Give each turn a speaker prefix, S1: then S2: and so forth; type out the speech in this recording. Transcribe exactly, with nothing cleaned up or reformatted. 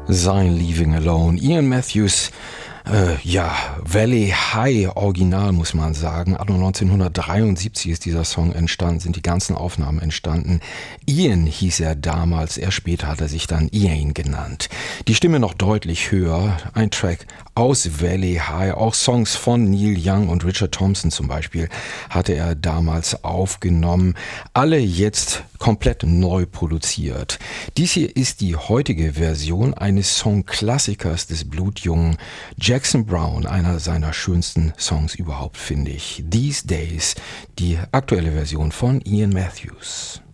S1: Sein Leaving Alone. Ian Matthews, äh, ja, Valley High Original muss man sagen. Anno neunzehnhundertdreiundsiebzig ist dieser Song entstanden, sind die ganzen Aufnahmen entstanden. Ian hieß er damals, erst später hat er sich dann Ian genannt. Die Stimme noch deutlich höher, ein Track aus Valley High, auch Songs von Neil Young und Richard Thompson zum Beispiel hatte er damals aufgenommen. Alle jetzt komplett neu produziert. Dies hier ist die heutige Version eines Songklassikers des blutjungen Jackson Browne, einer seiner schönsten Songs überhaupt, finde ich. These Days, die aktuelle Version von Ian Matthews.